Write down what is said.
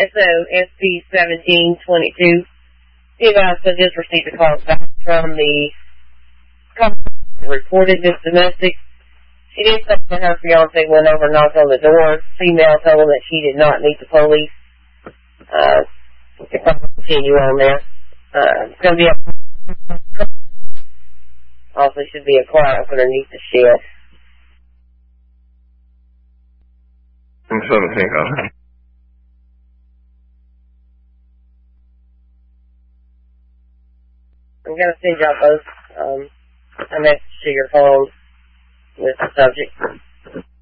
SOSP1722. Steve also just received a call back from the couple who reported this domestic. She did say that her fiance went over and knocked on the door. Female told him that she did not need the police. If I continue on there. It's going to be also should be a car up underneath the shed. I'm trying to think of it. I'm going to send y'all both a message to your phone with the subject.